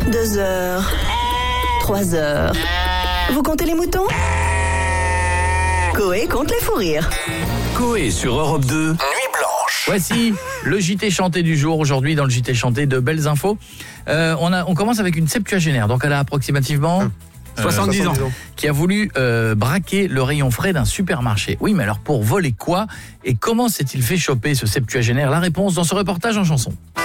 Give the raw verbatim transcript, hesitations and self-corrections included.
Deux heures. Trois heures. Vous comptez les moutons ? Coé compte les fous rires. Coé sur Europe deux, Nuit Blanche. Voici le J T chanté du jour. Aujourd'hui, dans le J T chanté, de belles infos. Euh, on, a, on commence avec une septuagénaire, donc elle a approximativement... Hum. soixante-dix, euh, soixante-dix ans. Qui a voulu euh, braquer le rayon frais d'un supermarché. Oui, mais alors pour voler quoi ? Et comment s'est-il fait choper ce septuagénaire ? La réponse dans ce reportage en chanson.